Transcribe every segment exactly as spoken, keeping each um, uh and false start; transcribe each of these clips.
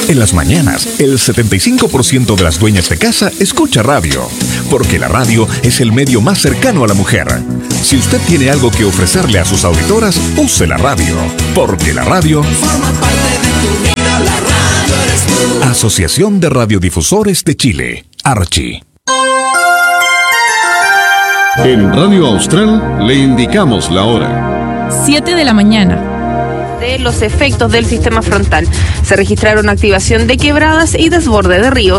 En las mañanas, el setenta y cinco por ciento de las dueñas de casa escucha radio, porque la radio es el medio más cercano a la mujer. Si usted tiene algo que ofrecerle a sus auditoras, use la radio, porque la radio forma parte de tu vida, la radio eres tú. Asociación de Radiodifusores de Chile, Archi. En Radio Austral le indicamos la hora. siete de la mañana. De los efectos del sistema frontal. Se registraron activación de quebradas y desborde de ríos.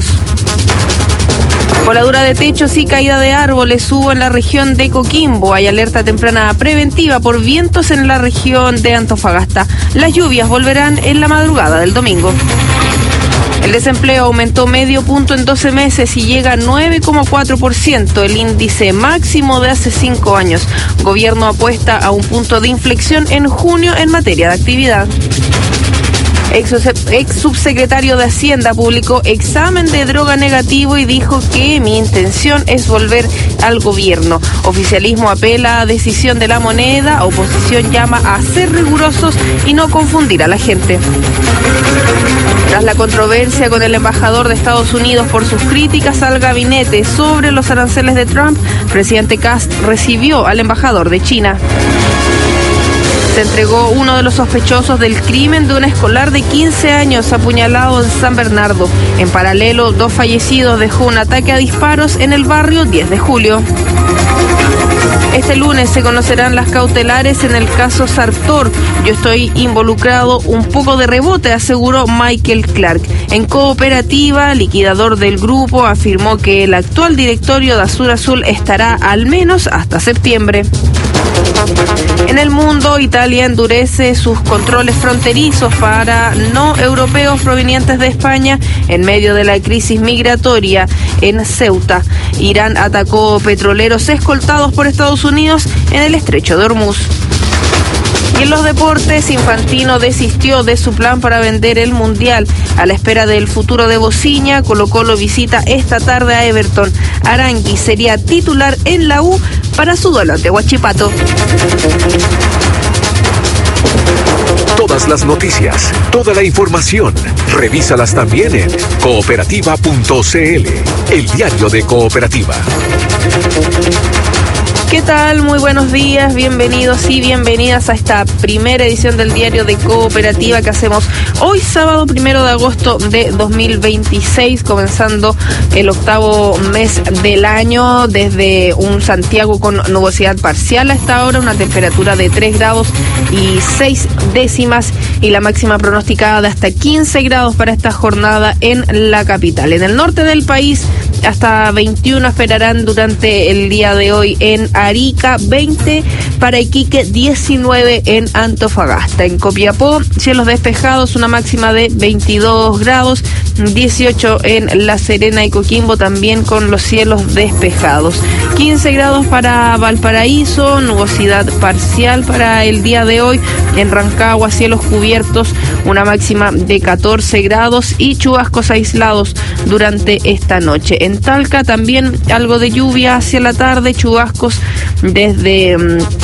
Voladura de techos y caída de árboles hubo en la región de Coquimbo. Hay alerta temprana preventiva por vientos en la región de Antofagasta. Las lluvias volverán en la madrugada del domingo. El desempleo aumentó medio punto en doce meses y llega a nueve coma cuatro por ciento, el índice máximo de hace cinco años. Gobierno apuesta a un punto de inflexión en junio en materia de actividad. Ex, ex subsecretario de Hacienda publicó examen de droga negativo y dijo que mi intención es volver al gobierno. Oficialismo apela a decisión de la moneda, oposición llama a ser rigurosos y no confundir a la gente. Tras la controversia con el embajador de Estados Unidos por sus críticas al gabinete sobre los aranceles de Trump, presidente Kast recibió al embajador de China. Se entregó uno de los sospechosos del crimen de un escolar de quince años apuñalado en San Bernardo. En paralelo, dos fallecidos dejó un ataque a disparos en el barrio diez de julio. Este lunes se conocerán las cautelares en el caso Sartor. Yo estoy involucrado un poco de rebote, aseguró Michael Clark. En Cooperativa, liquidador del grupo, afirmó que el actual directorio de Azur Azul estará al menos hasta septiembre. En el mundo, Italia endurece sus controles fronterizos para no europeos provenientes de España en medio de la crisis migratoria en Ceuta. Irán atacó petroleros escoltados por Estados Unidos en el estrecho de Hormuz. Y en los deportes, Infantino desistió de su plan para vender el Mundial. A la espera del futuro de Bociña, Colo-Colo visita esta tarde a Everton. Arangui sería titular en la U para su duelo ante Huachipato. Todas las noticias, toda la información, revísalas también en cooperativa punto c l, el diario de Cooperativa. ¿Qué tal? Muy buenos días, bienvenidos y bienvenidas a esta primera edición del diario de Cooperativa que hacemos hoy sábado primero de agosto de dos mil veintiséis, comenzando el octavo mes del año desde un Santiago con nubosidad parcial a esta hora, una temperatura de tres grados y seis décimas y la máxima pronosticada de hasta quince grados para esta jornada en la capital. En el norte del país hasta veintiuno esperarán durante el día de hoy en Arica, veinte para Iquique, diecinueve en Antofagasta. En Copiapó, cielos despejados, una máxima de veintidós grados, dieciocho en La Serena y Coquimbo también con los cielos despejados. quince grados para Valparaíso, nubosidad parcial para el día de hoy. En Rancagua, cielos cubiertos, una máxima de catorce grados y chubascos aislados durante esta noche. En Talca también algo de lluvia hacia la tarde, chubascos desde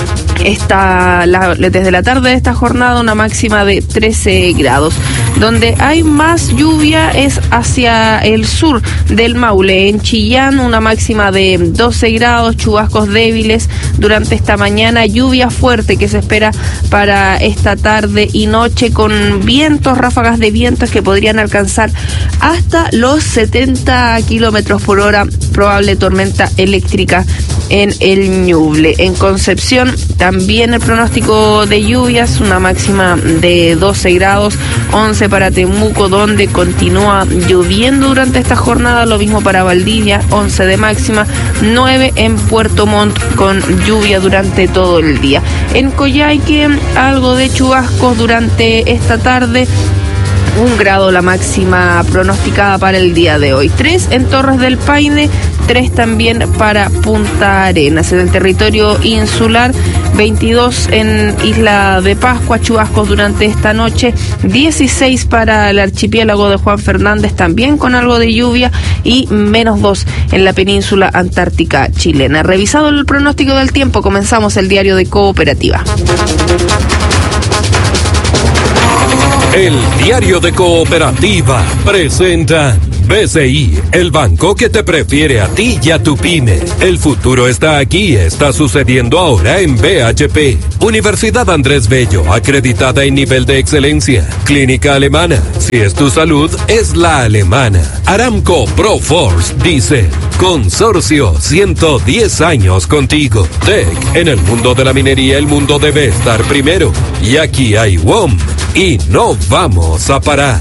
esta la, desde la tarde de esta jornada, una máxima de trece grados. Donde hay más lluvia es hacia el sur del Maule. En Chillán, una máxima de doce grados, chubascos débiles durante esta mañana, lluvia fuerte que se espera para esta tarde y noche con vientos, ráfagas de vientos que podrían alcanzar hasta los setenta kilómetros por hora, probable tormenta eléctrica en el Ñuble. En Concepción también el pronóstico de lluvias, una máxima de doce grados, once para Temuco donde continúa lloviendo durante esta jornada, lo mismo para Valdivia, once de máxima, nueve en Puerto Montt con lluvia durante todo el día. En Coyhaique algo de chubascos durante esta tarde, un grado la máxima pronosticada para el día de hoy. Tres en Torres del Paine, tres también para Punta Arenas. En el territorio insular, veintidós en Isla de Pascua, chubascos durante esta noche, dieciséis para el archipiélago de Juan Fernández, también con algo de lluvia, y menos dos en la península antártica chilena. Revisado el pronóstico del tiempo, comenzamos el diario de Cooperativa. El Diario de Cooperativa presenta B C I, el banco que te prefiere a ti y a tu pyme. El futuro está aquí, está sucediendo ahora en B H P. Universidad Andrés Bello, acreditada en nivel de excelencia. Clínica alemana, si es tu salud, es la alemana. Aramco Proforce dice, consorcio, ciento diez años contigo. Tech, en el mundo de la minería el mundo debe estar primero. Y aquí hay W O M, y no vamos a parar.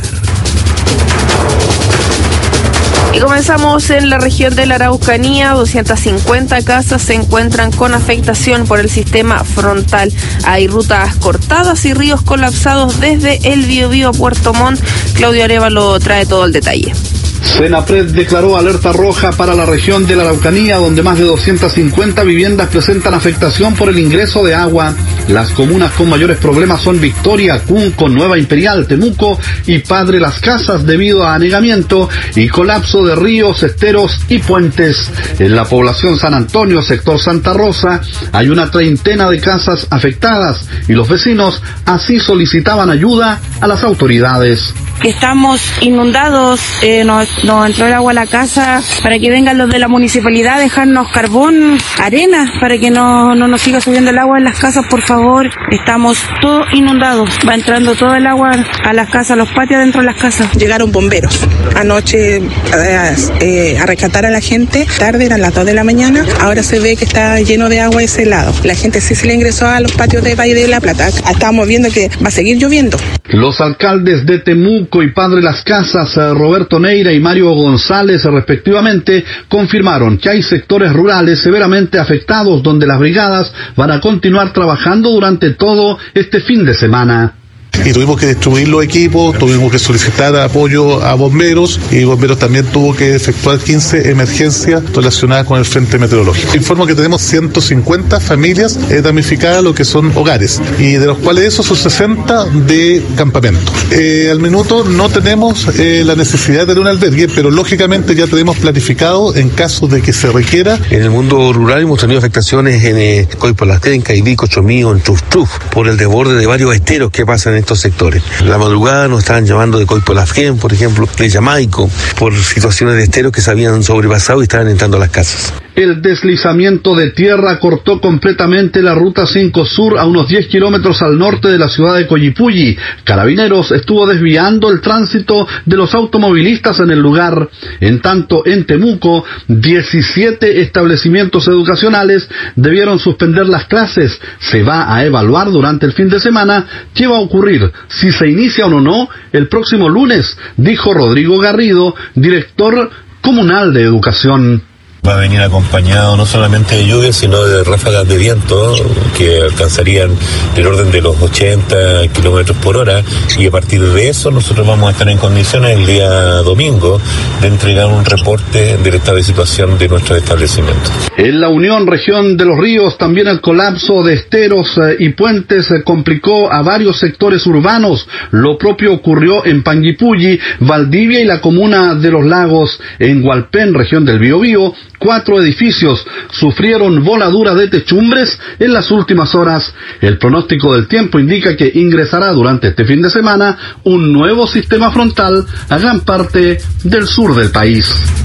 Y comenzamos en la región de la Araucanía. doscientas cincuenta casas se encuentran con afectación por el sistema frontal. Hay rutas cortadas y ríos colapsados desde el Biobío a Puerto Montt. Claudio Arévalo trae todo el detalle. Senapred declaró alerta roja para la región de la Araucanía, donde más de doscientas cincuenta viviendas presentan afectación por el ingreso de agua. Las comunas con mayores problemas son Victoria, Cunco, Nueva Imperial, Temuco y Padre Las Casas, debido a anegamiento y colapso de ríos, esteros y puentes. En la población San Antonio, sector Santa Rosa, hay una treintena de casas afectadas y los vecinos así solicitaban ayuda a las autoridades. Estamos inundados, eh, nos, nos entró el agua a la casa, para que vengan los de la municipalidad a dejarnos carbón, arena, para que no, no nos siga subiendo el agua en las casas, por favor. Estamos todos inundados, va entrando todo el agua a las casas, a los patios dentro de las casas. Llegaron bomberos anoche eh, eh, a rescatar a la gente, tarde, eran las dos de la mañana, ahora se ve que está lleno de agua ese lado. La gente sí se le ingresó a los patios de Valle de la Plata, estamos viendo que va a seguir lloviendo. Los alcaldes de Temuco y Padre Las Casas, Roberto Neira y Mario González, respectivamente, confirmaron que hay sectores rurales severamente afectados donde las brigadas van a continuar trabajando durante todo este fin de semana. Y tuvimos que distribuir los equipos, tuvimos que solicitar apoyo a bomberos y bomberos también tuvo que efectuar quince emergencias relacionadas con el frente meteorológico. Informo que tenemos ciento cincuenta familias eh, damnificadas, lo que son hogares, y de los cuales esos son sesenta de campamento. Eh, al minuto no tenemos eh, la necesidad de un albergue, pero lógicamente ya tenemos planificado en caso de que se requiera. En el mundo rural hemos tenido afectaciones en eh, Coipolatén, Caibí, Chomío, en Truftruf, por el desborde de varios esteros que pasan en estos sectores. La madrugada nos estaban llamando de Coipolafén, por ejemplo, de Jamaico, por situaciones de esteros que se habían sobrepasado y estaban entrando a las casas. El deslizamiento de tierra cortó completamente la ruta cinco Sur a unos diez kilómetros al norte de la ciudad de Collipulli. Carabineros estuvo desviando el tránsito de los automovilistas en el lugar. En tanto, en Temuco, diecisiete establecimientos educacionales debieron suspender las clases. Se va a evaluar durante el fin de semana qué va a ocurrir, si se inicia o no el próximo lunes, dijo Rodrigo Garrido, director comunal de educación. Va a venir acompañado no solamente de lluvia, sino de ráfagas de viento que alcanzarían el orden de los ochenta kilómetros por hora, y a partir de eso nosotros vamos a estar en condiciones el día domingo de entregar un reporte del estado de situación de nuestros establecimientos. En la Unión Región de los Ríos, también el colapso de esteros y puentes complicó a varios sectores urbanos. Lo propio ocurrió en Panguipulli, Valdivia y la comuna de Los Lagos. En Hualpén, región del Biobío, cuatro edificios sufrieron voladura de techumbres en las últimas horas. El pronóstico del tiempo indica que ingresará durante este fin de semana un nuevo sistema frontal a gran parte del sur del país.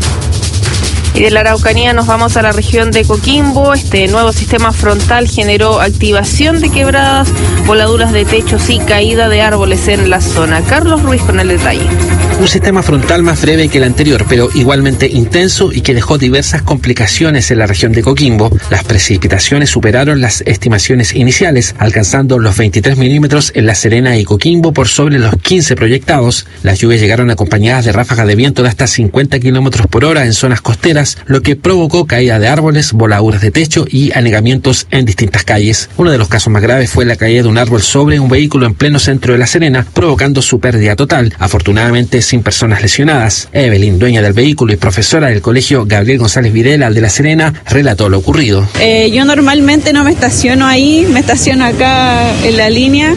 Y de la Araucanía nos vamos a la región de Coquimbo. Este nuevo sistema frontal generó activación de quebradas, voladuras de techos y caída de árboles en la zona. Carlos Ruiz con el detalle. Un sistema frontal más breve que el anterior, pero igualmente intenso y que dejó diversas complicaciones en la región de Coquimbo. Las precipitaciones superaron las estimaciones iniciales, alcanzando los veintitrés milímetros en La Serena y Coquimbo por sobre los quince proyectados. Las lluvias llegaron acompañadas de ráfagas de viento de hasta cincuenta kilómetros por hora en zonas costeras, lo que provocó caída de árboles, voladuras de techo y anegamientos en distintas calles. Uno de los casos más graves fue la caída de un árbol sobre un vehículo en pleno centro de La Serena, provocando su pérdida total. Afortunadamente, sin personas lesionadas. Evelyn, dueña del vehículo y profesora del colegio Gabriel González Videla de La Serena, relató lo ocurrido. Eh, yo normalmente no me estaciono ahí, me estaciono acá en la línea,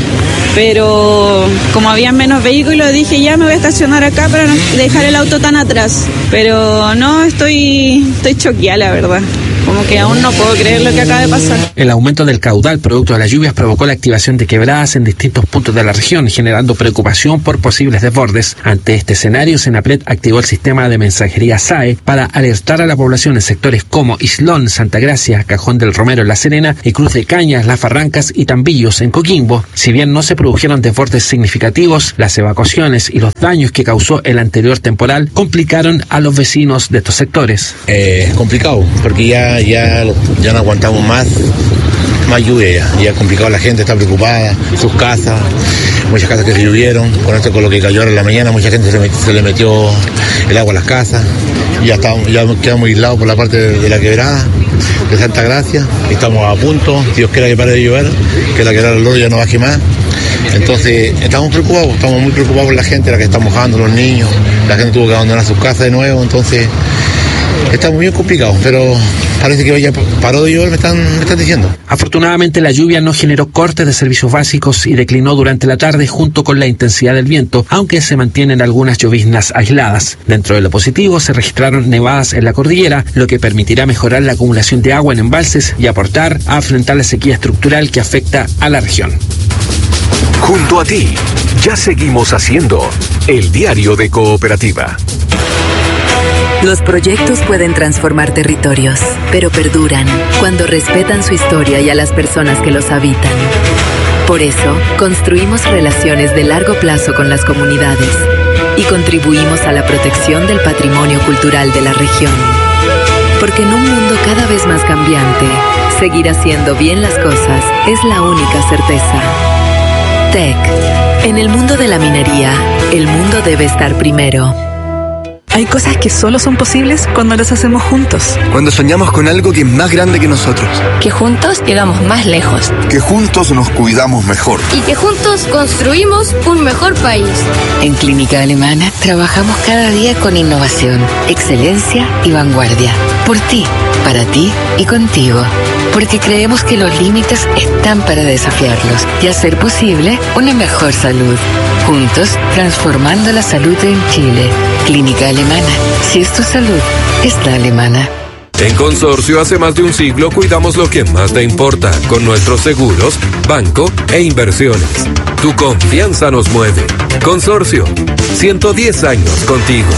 pero como había menos vehículos dije ya me voy a estacionar acá para no dejar el auto tan atrás. Pero no, estoy, estoy choqueada, la verdad. Como que aún no puedo creer lo que acaba de pasar. El aumento del caudal producto de las lluvias provocó la activación de quebradas en distintos puntos de la región, generando preocupación por posibles desbordes. Ante este escenario, Senapred activó el sistema de mensajería S A E para alertar a la población en sectores como Islón, Santa Gracia, Cajón del Romero en La Serena y Cruz de Cañas, Las Barrancas y Tambillos en Coquimbo. Si bien no se produjeron desbordes significativos, las evacuaciones y los daños que causó el anterior temporal complicaron a los vecinos de estos sectores. Eh, complicado, porque ya, ya, ya no aguantamos más, más lluvia ya. Ya es complicado, la gente está preocupada, sus casas, muchas casas que se llovieron, con esto con lo que cayó ahora en la mañana, mucha gente se, met, se le metió el agua a las casas, ya, está, ya quedamos aislados por la parte de, de la quebrada de Santa Gracia, estamos a punto, Dios quiera que pare de llover, que la quebrada del Loro ya no baje más. Entonces estamos preocupados, estamos muy preocupados por la gente, la que está mojando, los niños, la gente tuvo que abandonar sus casas de nuevo, entonces está muy complicado, pero parece que ya paró de llover, me están, me están diciendo. Afortunadamente la lluvia no generó cortes de servicios básicos y declinó durante la tarde junto con la intensidad del viento, aunque se mantienen algunas lloviznas aisladas. Dentro de lo positivo se registraron nevadas en la cordillera, lo que permitirá mejorar la acumulación de agua en embalses y aportar a afrontar la sequía estructural que afecta a la región. Junto a ti, ya seguimos haciendo el diario de Cooperativa. Los proyectos pueden transformar territorios, pero perduran cuando respetan su historia y a las personas que los habitan. Por eso, construimos relaciones de largo plazo con las comunidades y contribuimos a la protección del patrimonio cultural de la región. Porque en un mundo cada vez más cambiante, seguir haciendo bien las cosas es la única certeza. T E C. En el mundo de la minería, el mundo debe estar primero. Hay cosas que solo son posibles cuando las hacemos juntos. Cuando soñamos con algo que es más grande que nosotros. Que juntos llegamos más lejos. Que juntos nos cuidamos mejor. Y que juntos construimos un mejor país. En Clínica Alemana trabajamos cada día con innovación, excelencia y vanguardia. Por ti, para ti y contigo. Porque creemos que los límites están para desafiarlos y hacer posible una mejor salud. Juntos, transformando la salud en Chile. Clínica Alemana. Si es tu salud, es la alemana. En Consorcio, hace más de un siglo, cuidamos lo que más te importa con nuestros seguros, banco e inversiones. Tu confianza nos mueve. Consorcio, ciento diez años contigo.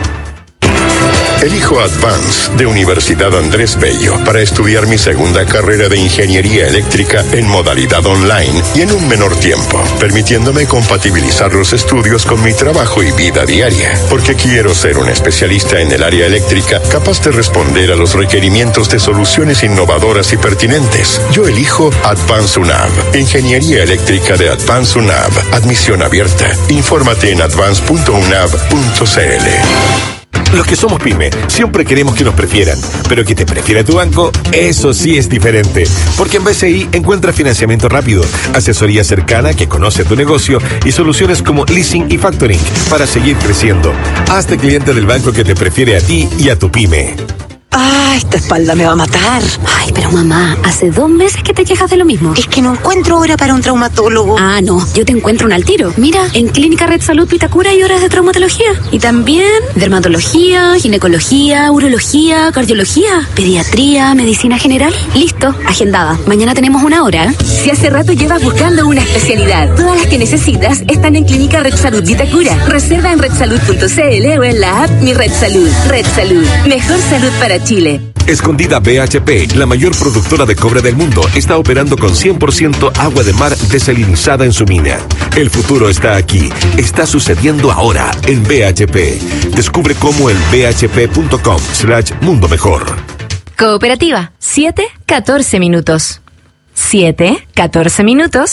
Elijo Advance de Universidad Andrés Bello para estudiar mi segunda carrera de Ingeniería Eléctrica en modalidad online y en un menor tiempo, permitiéndome compatibilizar los estudios con mi trabajo y vida diaria, porque quiero ser un especialista en el área eléctrica capaz de responder a los requerimientos de soluciones innovadoras y pertinentes. Yo elijo Advance UNAV, Ingeniería Eléctrica de Advance UNAV, admisión abierta. Infórmate en advance punto unav punto c l. Los que somos pyme siempre queremos que nos prefieran, pero que te prefiera tu banco, eso sí es diferente. Porque en B C I encuentras financiamiento rápido, asesoría cercana que conoce tu negocio y soluciones como leasing y factoring para seguir creciendo. Hazte cliente del banco que te prefiere a ti y a tu pyme. Ah, esta espalda me va a matar. Ay, pero mamá, hace dos meses que te quejas de lo mismo. Es que no encuentro hora para un traumatólogo. Ah, no, yo te encuentro un al tiro. Mira, en Clínica Red Salud Vitacura hay horas de traumatología. Y también dermatología, ginecología, urología, cardiología, pediatría, medicina general. Listo, agendada. Mañana tenemos una hora. Si hace rato llevas buscando una especialidad, todas las que necesitas están en Clínica Red Salud Vitacura. Reserva en red salud punto c l o en la app Mi Red Salud. Red Salud, mejor salud para Chile. Escondida B H P, la mayor productora de cobre del mundo, está operando con cien por ciento agua de mar desalinizada en su mina. El futuro está aquí, está sucediendo ahora en B H P. Descubre cómo en b h p punto com slash mundo mejor. Cooperativa, siete, catorce minutos. siete, catorce minutos.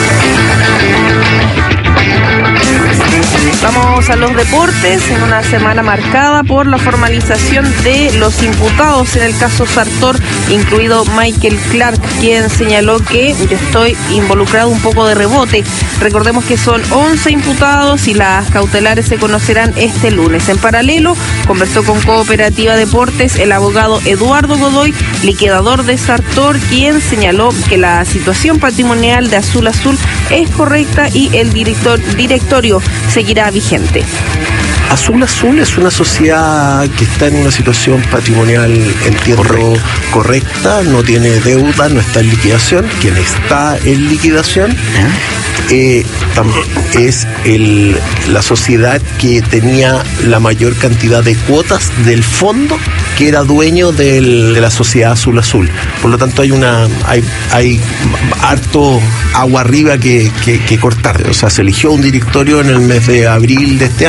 Vamos a los deportes en una semana marcada por la formalización de los imputados en el caso Sartor, incluido Michael Clark, quien señaló que yo estoy involucrado un poco de rebote. Recordemos que son once imputados y las cautelares se conocerán este lunes. En paralelo, conversó con Cooperativa Deportes el abogado Eduardo Godoy, liquidador de Sartor, quien señaló que la situación patrimonial de Azul Azul es correcta y el director, directorio seguirá vigente. Azul Azul es una sociedad que está en una situación patrimonial, entiendo, correcta, correcta no tiene deuda, no está en liquidación. Quien está en liquidación eh, es el, la sociedad que tenía la mayor cantidad de cuotas del fondo que era dueño del, de la sociedad Azul Azul. Por lo tanto hay una hay, hay harto agua arriba que, que, que cortar. O sea, se eligió un directorio en el mes de abril de este año.